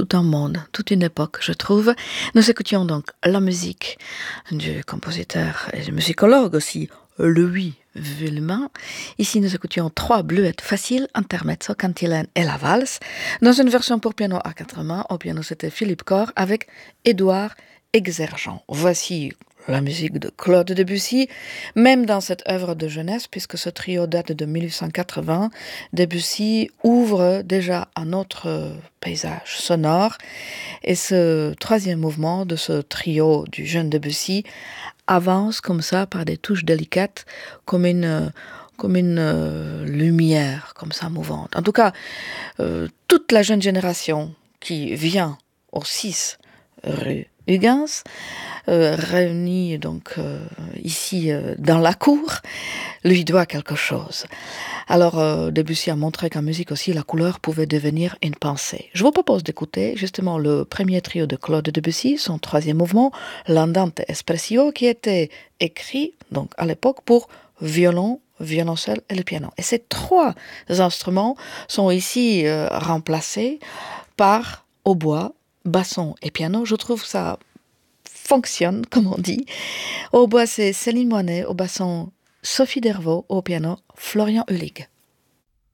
un monde, toute une époque, je trouve. Nous écoutions donc la musique du compositeur et du musicologue aussi, Louis Vuillemin. Ici, nous écoutions 3 bleuettes faciles, intermezzo, cantilène et la valse, dans une version pour piano à 4 mains. Au piano, c'était Philippe Corr avec Édouard Exergent. Voici la musique de Claude Debussy, même dans cette œuvre de jeunesse, puisque ce trio date de 1880, Debussy ouvre déjà un autre paysage sonore, et ce troisième mouvement de ce trio du jeune Debussy avance comme ça par des touches délicates, comme une lumière comme ça mouvante. En tout cas, toute la jeune génération qui vient au 6 rue Huygens, réunie donc ici dans la cour, lui doit quelque chose. Alors Debussy a montré qu'en musique aussi la couleur pouvait devenir une pensée. Je vous propose d'écouter justement le premier trio de Claude Debussy, son troisième mouvement, l'Andante Espressio, qui était écrit donc à l'époque pour violon, violoncelle et le piano. Et ces 3 instruments sont ici remplacés par hautbois, basson et piano. Je trouve ça fonctionne, comme on dit. Au bois, c'est Céline Moinet, au basson Sophie Dervaux, au piano Florian Hullig.